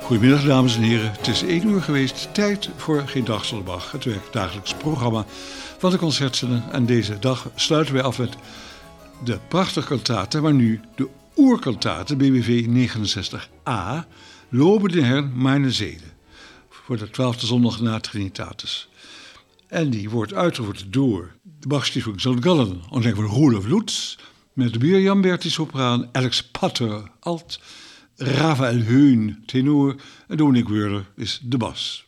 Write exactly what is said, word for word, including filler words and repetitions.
Goedemiddag dames en heren, het is één uur geweest, tijd voor Geen Dag Zonder Bach, het werkdagelijks programma van de Concertzender. En deze dag sluiten wij af met de prachtige kantate, maar nu de oerkantate B W V negenenzestig A, Lobe den Herrn meine Seele, voor de twaalfde zondag na Trinitatis. En die wordt uitgevoerd door de Bach-Stiftung Sankt Gallen, onder van Roelof Lutz, met de Mirjam Bertie sopraan, Alex Patter alt, Rafael Heun tenor en Dominic Wörler is de bas.